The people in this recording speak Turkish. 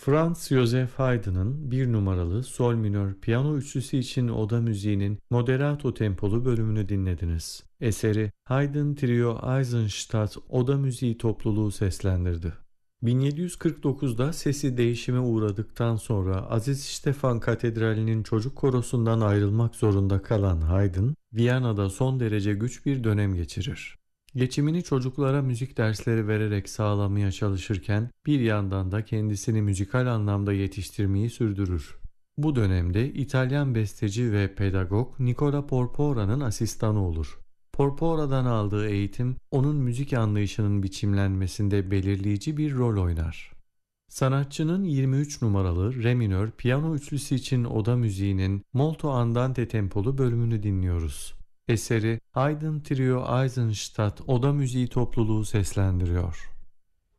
Franz Joseph Haydn'ın bir numaralı sol minör piyano üçlüsü için oda müziğinin moderato tempolu bölümünü dinlediniz. Eseri Haydn Trio Eisenstadt Oda Müziği topluluğu seslendirdi. 1749'da sesi değişime uğradıktan sonra Aziz Stefan Katedrali'nin çocuk korosundan ayrılmak zorunda kalan Haydn, Viyana'da son derece güç bir dönem geçirir. Geçimini çocuklara müzik dersleri vererek sağlamaya çalışırken bir yandan da kendisini müzikal anlamda yetiştirmeyi sürdürür. Bu dönemde İtalyan besteci ve pedagog Nicola Porpora'nın asistanı olur. Porpora'dan aldığı eğitim onun müzik anlayışının biçimlenmesinde belirleyici bir rol oynar. Sanatçının 23 numaralı re minör piyano üçlüsü için oda müziğinin Molto Andante tempolu bölümünü dinliyoruz. Eseri Haydn Trio Eisenstadt Oda Müziği topluluğu seslendiriyor.